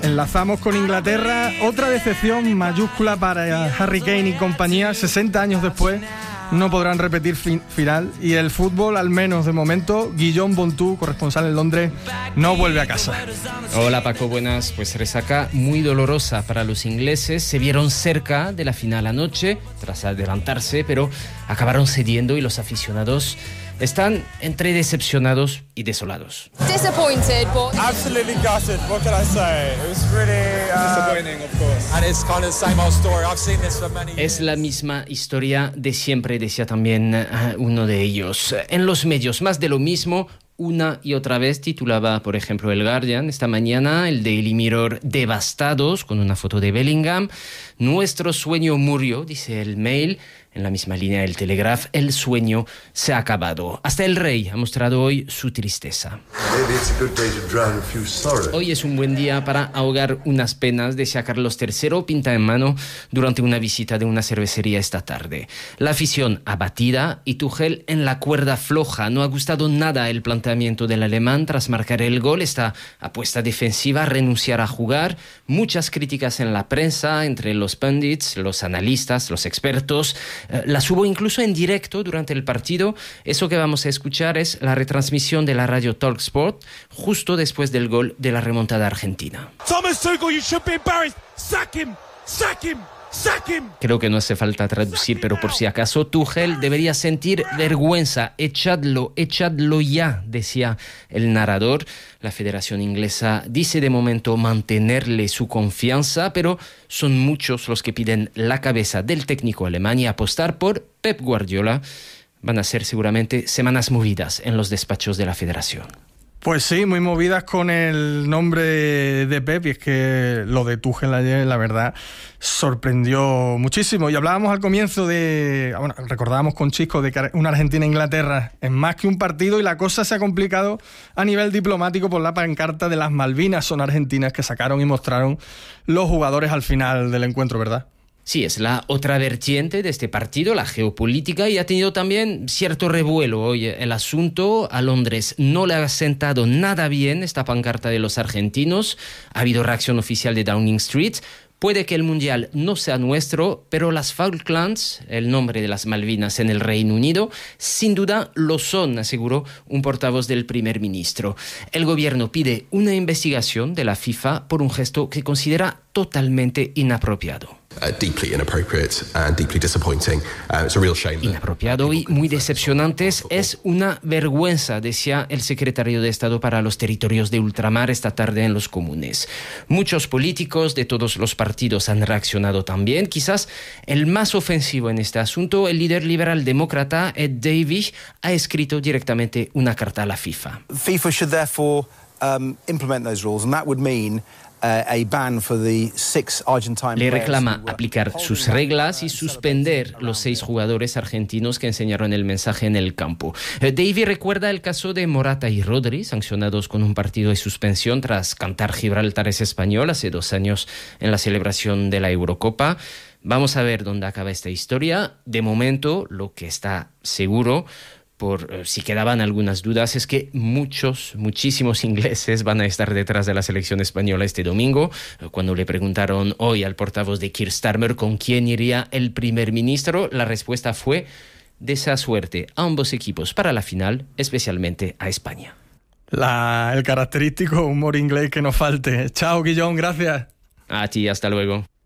Enlazamos con Inglaterra, otra decepción mayúscula para Harry Kane y compañía. 60 años después no podrán repetir final, y el fútbol, al menos de momento. Guillaume Bontou, corresponsal en Londres, no vuelve a casa. Hola Paco, buenas. Pues resaca muy dolorosa para los ingleses. Se vieron cerca de la final anoche tras adelantarse, pero acabaron cediendo y los aficionados están entre decepcionados y desolados. Disappointed, but absolutely gutted. What can I say? It was really disappointing, of course. And it's kind of the same old story. I've seen this for many years. Es la misma historia de siempre, decía también uno de ellos. En los medios, más de lo mismo. Una y otra vez titulaba, por ejemplo, el Guardian esta mañana, el Daily Mirror, devastados, con una foto de Bellingham. Nuestro sueño murió, dice el Mail. En la misma línea del Telegraph, el sueño se ha acabado. Hasta el Rey ha mostrado hoy su tristeza. Hoy es un buen día para ahogar unas penas, decía Carlos III, pinta en mano, durante una visita de una cervecería esta tarde. La afición abatida y Tuchel en la cuerda floja. No ha gustado nada el planteamiento del alemán tras marcar el gol. Esta apuesta defensiva, renunciar a jugar. Muchas críticas en la prensa, entre los pundits, los analistas, los expertos. Las hubo incluso en directo durante el partido. Eso que vamos a escuchar es la retransmisión de la radio TalkSport justo después del gol de la remontada argentina. Thomas Tuchel, you should be embarrassed. Sack him. Sack him. Sack him. Creo que no hace falta traducir, pero por si acaso, Tuchel debería sentir vergüenza. Echadlo ya, decía el narrador. La Federación Inglesa dice de momento mantenerle su confianza, pero son muchos los que piden la cabeza del técnico alemán y apostar por Pep Guardiola. Van a ser seguramente semanas movidas en los despachos de la Federación. Pues sí, muy movidas con el nombre de Pep, y es que lo de Tuchel ayer, la verdad, sorprendió muchísimo. Y hablábamos al comienzo recordábamos con Chisco de que una Argentina-Inglaterra es más que un partido, y la cosa se ha complicado a nivel diplomático por la pancarta de las Malvinas son argentinas que sacaron y mostraron los jugadores al final del encuentro, ¿verdad? Sí, es la otra vertiente de este partido, la geopolítica, y ha tenido también cierto revuelo hoy el asunto. A Londres no le ha sentado nada bien esta pancarta de los argentinos. Ha habido reacción oficial de Downing Street. Puede que el Mundial no sea nuestro, pero las Falklands, el nombre de las Malvinas en el Reino Unido, sin duda lo son, aseguró un portavoz del primer ministro. El gobierno pide una investigación de la FIFA por un gesto que considera totalmente inapropiado. Deeply inappropriate and deeply disappointing. It's a real shame. Inapropiado y muy decepcionante. Es una vergüenza, decía el secretario de Estado para los Territorios de Ultramar esta tarde en los Comunes. Muchos políticos de todos los partidos han reaccionado también. Quizás el más ofensivo en este asunto, el líder liberal demócrata Ed Davey, ha escrito directamente una carta a la FIFA. FIFA should therefore implement those rules, and that would mean le reclama aplicar sus reglas y suspender los 6 jugadores argentinos que enseñaron el mensaje en el campo. Davey recuerda el caso de Morata y Rodri, sancionados con un partido de suspensión tras cantar Gibraltar es español hace 2 años en la celebración de la Eurocopa. Vamos a ver dónde acaba esta historia. De momento, lo que está seguro, por si quedaban algunas dudas, es que muchísimos ingleses van a estar detrás de la selección española este domingo. Cuando le preguntaron hoy al portavoz de Keir Starmer con quién iría el primer ministro, la respuesta fue: desea suerte a ambos equipos para la final, especialmente a España. El característico humor inglés que nos falte. Chao, Guillón, gracias. A ti, hasta luego.